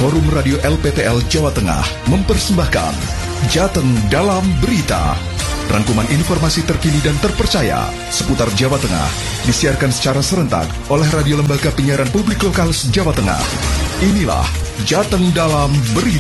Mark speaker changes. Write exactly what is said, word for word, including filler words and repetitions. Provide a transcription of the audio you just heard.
Speaker 1: Forum Radio L P T L Jawa Tengah mempersembahkan Jateng Dalam Berita. Rangkuman informasi terkini dan terpercaya seputar Jawa Tengah disiarkan secara serentak oleh Radio Lembaga Penyiaran Publik Lokal Jawa Tengah. Inilah Jateng Dalam Berita.